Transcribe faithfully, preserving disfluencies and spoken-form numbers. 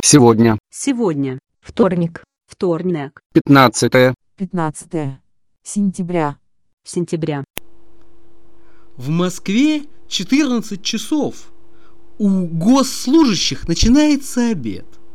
Сегодня. Сегодня. Вторник. Вторник. Пятнадцатое. пятнадцатое сентября. Сентября. В Москве четырнадцать часов. У госслужащих начинается обед.